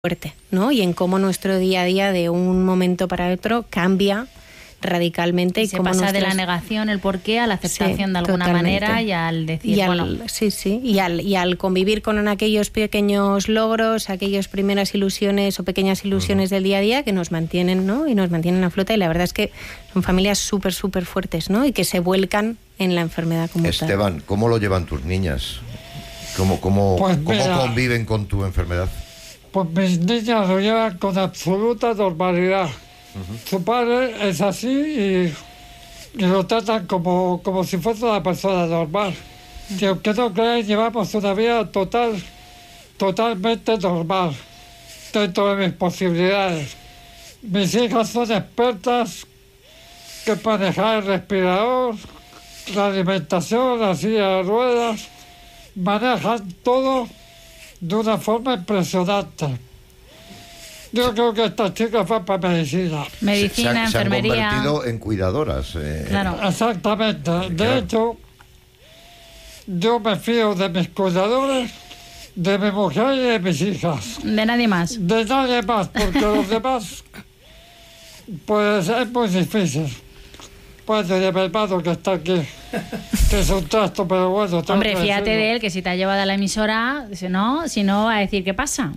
fuerte, ¿no? Y en cómo nuestro día a día de un momento para otro cambia radicalmente. Y se pasa de la negación, el porqué, a la aceptación de alguna manera y al decir, y al convivir con aquellos pequeños logros, aquellas primeras ilusiones o pequeñas ilusiones del día a día que nos mantienen, ¿no? Y nos mantienen a flote, y la verdad es que son familias súper fuertes, ¿no? Y que se vuelcan en la enfermedad como tal. Esteban, ¿cómo lo llevan tus niñas? ¿Cómo conviven con tu enfermedad? Pues mis niñas lo llevan con absoluta normalidad. Su padre es así y lo tratan como si fuese una persona normal. Y aunque no creáis, llevamos una vida totalmente normal, dentro de mis posibilidades. Mis hijas son expertas que manejar el respirador, la alimentación, la silla de ruedas, manejan todo de una forma impresionante. Yo creo que estas chicas van para medicina. Medicina, enfermería. Se han convertido en cuidadoras. Claro. Exactamente. De hecho, yo me fío de mis cuidadores, de mi mujer y de mis hijas. De nadie más. De nadie más, porque los demás, pues es muy difícil. Pues de mi hermano que está aquí, que es un trasto, pero bueno. Hombre, fíjate de él, que si te ha llevado a la emisora, si no va a decir qué pasa.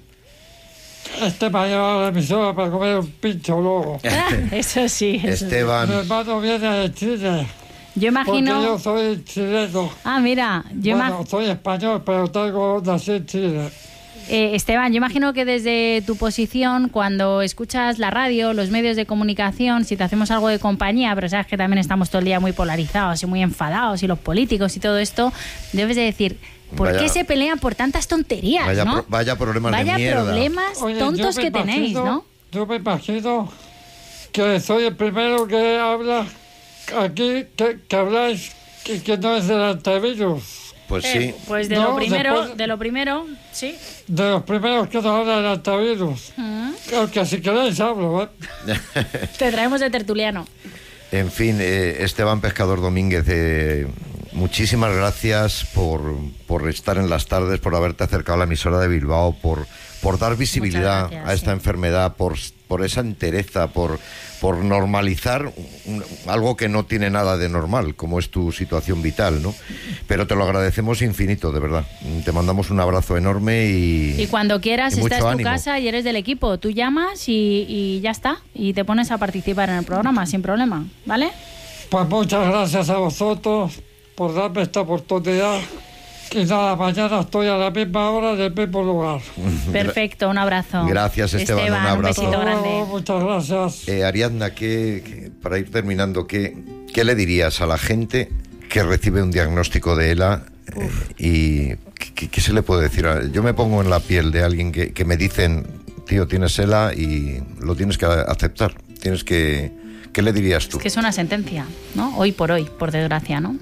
Me ha llevado a la emisora para comer un pincho luego. Eso sí. Esteban. Mi hermano viene de Chile. Yo imagino... Porque yo soy chileno. Ah, mira. Soy español, pero nací en Chile. Esteban, yo imagino que desde tu posición, cuando escuchas la radio, los medios de comunicación, si te hacemos algo de compañía, pero sabes que también estamos todo el día muy polarizados y muy enfadados, y los políticos y todo esto, debes de decir... ¿Por qué se pelean por tantas tonterías, no? Vaya problemas de mierda. Vaya problemas tontos que tenéis, ¿no? Yo me imagino que soy el primero que habla aquí, que habláis y que no es del antivirus. Pues sí. Pues de lo primero, sí. De los primeros que nos habla del antivirus. Aunque si queréis hablo, ¿eh? Te traemos de tertuliano. En fin, Esteban Pescador Domínguez, muchísimas gracias por estar en las tardes, por haberte acercado a la emisora de Bilbao, por dar visibilidad a esta enfermedad, por esa entereza, por normalizar algo que no tiene nada de normal, como es tu situación vital, ¿no? Pero te lo agradecemos infinito, de verdad. Te mandamos un abrazo enorme y cuando quieras, esta es tu ánimo. casa y eres del equipo. Tú llamas y ya está. Y te pones a participar en el programa sin problema, ¿vale? Pues muchas gracias a vosotros por darme esta oportunidad. Y nada, mañana estoy a la misma hora en el mismo lugar. Perfecto, un abrazo. Gracias, Esteban, un abrazo. Un besito grande. Muchas gracias. Ariadna, para ir terminando, ¿qué le dirías a la gente que recibe un diagnóstico de ELA? ¿Y qué se le puede decir? Yo me pongo en la piel de alguien que me dicen, tío, tienes ELA y lo tienes que aceptar. ¿Qué le dirías tú? Es que es una sentencia, ¿no? Hoy, por desgracia, ¿no?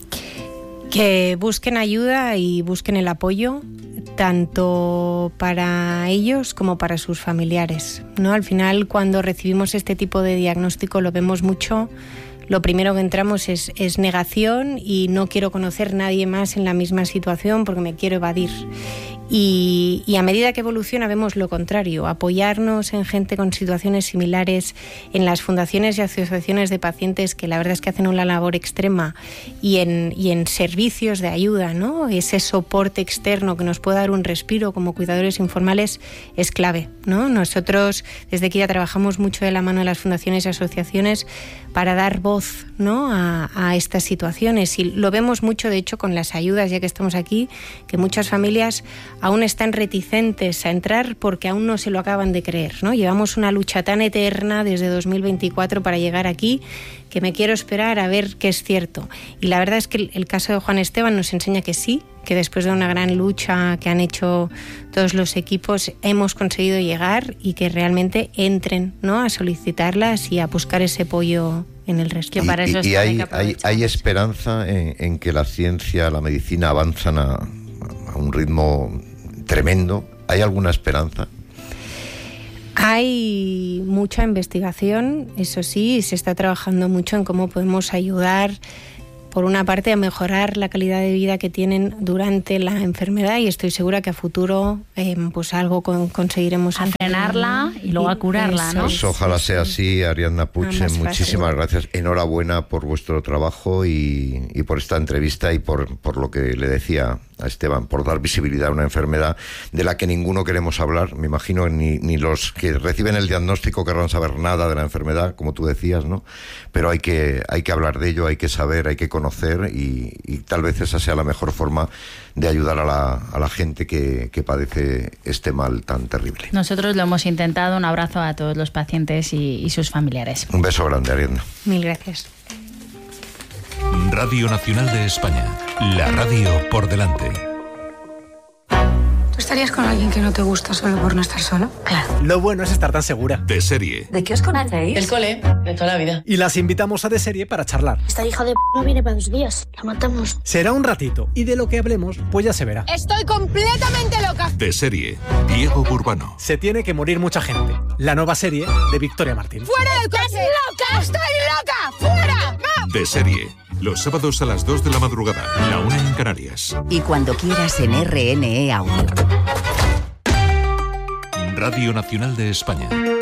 Que busquen ayuda y busquen el apoyo, tanto para ellos como para sus familiares, ¿no? Al final, cuando recibimos este tipo de diagnóstico, lo vemos mucho. Lo primero que entramos es negación y no quiero conocer a nadie más en la misma situación porque me quiero evadir. Y a medida que evoluciona vemos lo contrario, apoyarnos en gente con situaciones similares, en las fundaciones y asociaciones de pacientes que la verdad es que hacen una labor extrema y en servicios de ayuda, ¿no? Ese soporte externo que nos puede dar un respiro como cuidadores informales es clave, ¿no? Nosotros desde aquí ya trabajamos mucho de la mano de las fundaciones y asociaciones para dar voz, ¿no? a estas situaciones, y lo vemos mucho de hecho con las ayudas, ya que estamos aquí, que muchas familias aún están reticentes a entrar porque aún no se lo acaban de creer, ¿no? Llevamos una lucha tan eterna desde 2024 para llegar aquí que me quiero esperar a ver qué es cierto. Y la verdad es que el caso de Juan Esteban nos enseña que sí, que después de una gran lucha que han hecho todos los equipos hemos conseguido llegar y que realmente entren, ¿no? A solicitarlas y a buscar ese apoyo en el resto. Y hay esperanza en que la ciencia, la medicina avanzan a un ritmo tremendo. ¿Hay alguna esperanza? Hay mucha investigación, eso sí, se está trabajando mucho en cómo podemos ayudar por una parte, a mejorar la calidad de vida que tienen durante la enfermedad, y estoy segura que a futuro pues algo conseguiremos a frenarla y luego a curarla, ¿no? Pues ojalá sea así. Ariadna Puig, muchísimas gracias. Enhorabuena por vuestro trabajo y por esta entrevista y por lo que le decía a Esteban, por dar visibilidad a una enfermedad de la que ninguno queremos hablar. Me imagino ni los que reciben el diagnóstico querrán saber nada de la enfermedad, como tú decías, ¿no? Pero hay que hablar de ello, hay que saber, hay que conocer, y tal vez esa sea la mejor forma de ayudar a la gente que padece este mal tan terrible. Nosotros lo hemos intentado. Un abrazo a todos los pacientes y sus familiares. Un beso grande, Ariadna. Mil gracias. Radio Nacional de España, la radio por delante. ¿Tú estarías con alguien que no te gusta solo por no estar solo? Claro. Lo bueno es estar tan segura. De Serie. ¿De qué os conocéis? Del cole, de toda la vida. Y las invitamos a De Serie para charlar. Esta hija de no viene para 2 días. La matamos. Será un ratito, y de lo que hablemos, pues ya se verá. Estoy completamente loca. De Serie. Diego Burbano. Se tiene que morir mucha gente. La nueva serie de Victoria Martín. ¡Fuera del coche! ¡Estás loca! ¡Estoy loca! ¡Fuera! ¡No! De Serie. Los sábados a las 2 de la madrugada, la 1 en Canarias. Y cuando quieras en RNE Audio. Radio Nacional de España.